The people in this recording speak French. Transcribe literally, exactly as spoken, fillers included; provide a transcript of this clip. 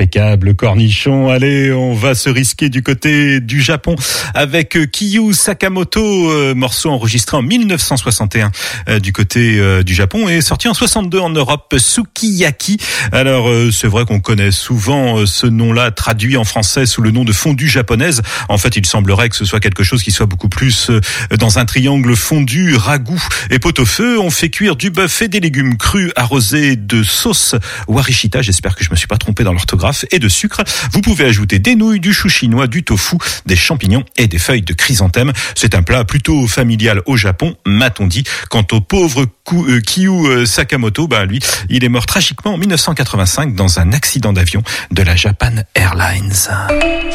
impeccable cornichon. Allez, on va se risquer du côté du Japon avec Kiyu Sakamoto, euh, morceau enregistré en mille neuf cent soixante et un euh, du côté euh, du Japon et sorti en soixante-deux en Europe, Sukiyaki. Alors euh, c'est vrai qu'on connaît souvent euh, ce nom-là traduit en français sous le nom de fondue japonaise. En fait, il semblerait que ce soit quelque chose qui soit beaucoup plus euh, dans un triangle fondu, ragoût et pot-au-feu. On fait cuire du bœuf et des légumes crus arrosés de sauce warishita, j'espère que je me suis pas trompé dans l'orthographe, et de sucre. Vous pouvez ajouter des nouilles, du chou chinois, du tofu, des champignons et des feuilles de chrysanthème. C'est un plat plutôt familial au Japon, m'a-t-on dit. Quant au pauvre Kiyu Sakamoto, bah lui, il est mort tragiquement en mille neuf cent quatre-vingt-cinq dans un accident d'avion de la Japan Airlines.